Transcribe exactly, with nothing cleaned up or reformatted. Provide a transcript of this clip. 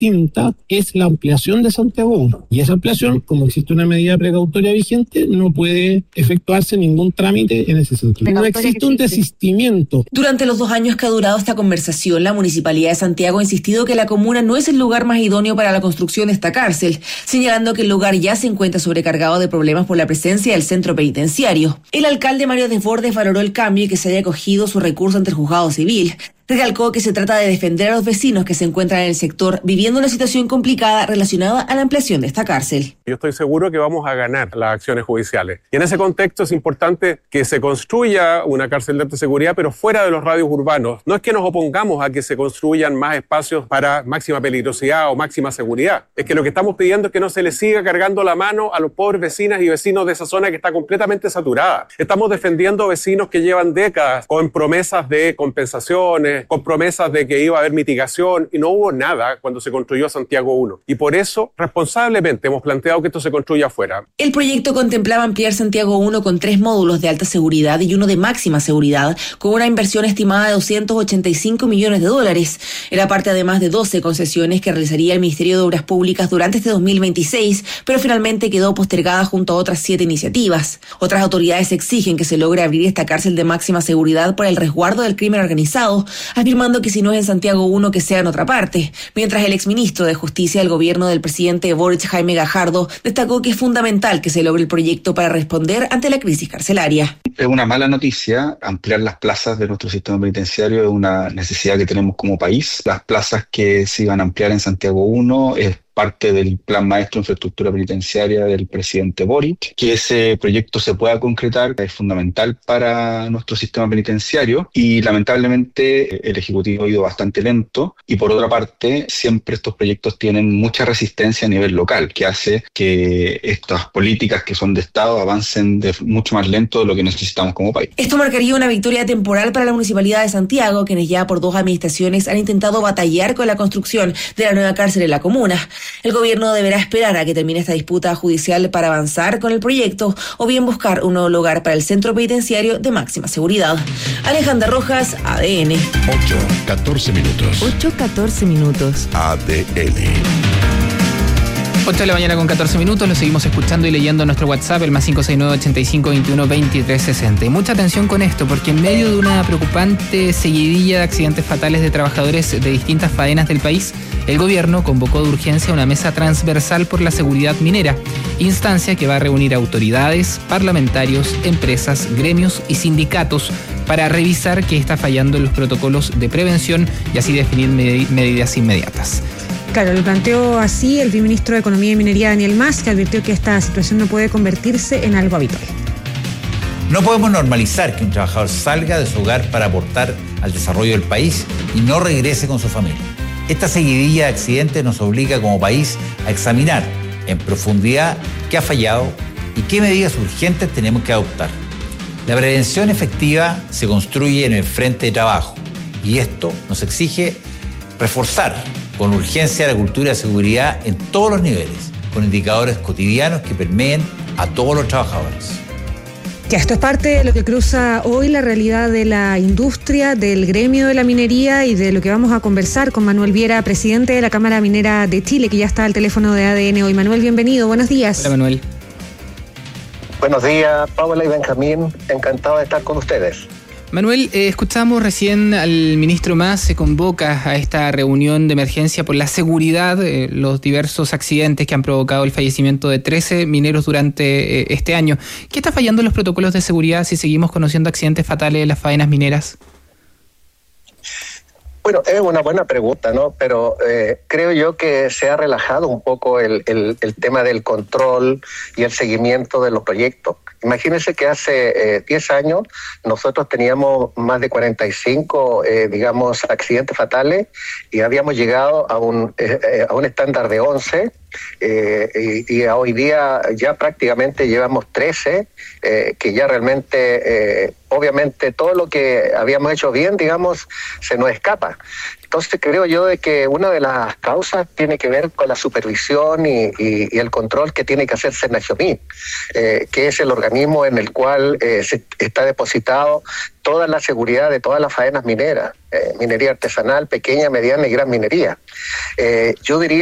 distinta es la ampliación de Santiago uno. Y esa ampliación, como existe una medida precautoria vigente, no puede efectuarse ningún trámite en ese sentido. No existe un desistimiento. Durante los dos años que ha durado esta conversación, la Municipalidad de Santiago ha insistido que la comuna no es el lugar más idóneo para la construcción de esta cárcel, señalando que el lugar ya se encuentra sobrecargado de problemas por la presencia del centro penitenciario. El alcalde Mario Desbordes valoró el cambio y que se haya acogido su recurso ante el juzgado civil. Recalcó que se trata de defender a los vecinos que se encuentran en el sector viviendo una situación complicada relacionada a la ampliación de esta cárcel. Yo estoy seguro que vamos a ganar las acciones judiciales. Y en ese contexto es importante que se construya una cárcel de alta seguridad, pero fuera de los radios urbanos. No es que nos opongamos a que se construyan más espacios para máxima peligrosidad o máxima seguridad. Es que lo que estamos pidiendo es que no se le siga cargando la mano a los pobres vecinas y vecinos de esa zona que está completamente saturada. Estamos defendiendo vecinos que llevan décadas con promesas de compensaciones, con promesas de que iba a haber mitigación, y no hubo nada cuando se construyó Santiago uno. Y por eso, responsablemente, hemos planteado que esto se construya afuera. El proyecto contemplaba ampliar Santiago uno con tres módulos de alta seguridad y uno de máxima seguridad, con una inversión estimada de doscientos ochenta y cinco millones de dólares. Era parte además de doce concesiones que realizaría el Ministerio de Obras Públicas durante este dos mil veintiséis, pero finalmente quedó postergada junto a otras siete iniciativas. Otras autoridades exigen que se logre abrir esta cárcel de máxima seguridad por el resguardo del crimen organizado, afirmando que si no es en Santiago uno, que sea en otra parte. Mientras el exministro de Justicia del gobierno del presidente Boric, Jaime Gajardo, destacó que es fundamental que se logre el proyecto para responder ante la crisis carcelaria. Es una mala noticia. Ampliar las plazas de nuestro sistema penitenciario es una necesidad que tenemos como país. Las plazas que se iban a ampliar en Santiago uno es parte del Plan Maestro de Infraestructura Penitenciaria del presidente Boric. Que ese proyecto se pueda concretar es fundamental para nuestro sistema penitenciario y lamentablemente el Ejecutivo ha ido bastante lento, y por otra parte siempre estos proyectos tienen mucha resistencia a nivel local, que hace que estas políticas que son de Estado avancen de mucho más lento de lo que necesitamos como país. Esto marcaría una victoria temporal para la Municipalidad de Santiago, quienes ya por dos administraciones han intentado batallar con la construcción de la nueva cárcel en la comuna. El gobierno deberá esperar a que termine esta disputa judicial para avanzar con el proyecto o bien buscar un nuevo lugar para el centro penitenciario de máxima seguridad. Alejandra Rojas, A D N. ocho, catorce minutos. ocho, catorce minutos. A D N. ocho de la mañana con catorce minutos, lo seguimos escuchando y leyendo en nuestro WhatsApp, el más cinco seis nueve, ochenta y cinco, veintiuno, veintitrés, sesenta. Y mucha atención con esto, porque en medio de una preocupante seguidilla de accidentes fatales de trabajadores de distintas faenas del país, el gobierno convocó de urgencia una mesa transversal por la seguridad minera, instancia que va a reunir autoridades, parlamentarios, empresas, gremios y sindicatos para revisar qué está fallando en los protocolos de prevención y así definir med- medidas inmediatas. Claro, lo planteó así el viceministro de Economía y Minería, Daniel Mas, que advirtió que esta situación no puede convertirse en algo habitual. No podemos normalizar que un trabajador salga de su hogar para aportar al desarrollo del país y no regrese con su familia. Esta seguidilla de accidentes nos obliga como país a examinar en profundidad qué ha fallado y qué medidas urgentes tenemos que adoptar. La prevención efectiva se construye en el frente de trabajo y esto nos exige reforzar con urgencia la cultura de seguridad en todos los niveles, con indicadores cotidianos que permeen a todos los trabajadores. Ya, esto es parte de lo que cruza hoy la realidad de la industria, del gremio de la minería y de lo que vamos a conversar con Manuel Viera, presidente de la Cámara Minera de Chile, que ya está al teléfono de A D N hoy. Manuel, bienvenido, buenos días. Hola, Manuel. Buenos días, Paula y Benjamín, encantado de estar con ustedes. Manuel, eh, escuchamos recién al ministro Mas, se convoca a esta reunión de emergencia por la seguridad, eh, los diversos accidentes que han provocado el fallecimiento de trece mineros durante eh, este año. ¿Qué está fallando en los protocolos de seguridad si seguimos conociendo accidentes fatales en las faenas mineras? Bueno, es una buena pregunta, ¿no? Pero eh, creo yo que se ha relajado un poco el, el, el tema del control y el seguimiento de los proyectos. Imagínense que hace eh, diez años nosotros teníamos más de cuarenta y cinco, eh, digamos, accidentes fatales y habíamos llegado a un, eh, a un estándar de once. Eh, y, y a hoy día ya prácticamente llevamos trece, eh, que ya realmente, eh, obviamente todo lo que habíamos hecho bien, digamos, se nos escapa. Entonces creo yo de que una de las causas tiene que ver con la supervisión y, y, y el control que tiene que hacer Senajomí, eh, que es el organismo en el cual eh, se está depositado toda la seguridad de todas las faenas mineras, eh, minería artesanal, pequeña, mediana y gran minería. Eh, yo diría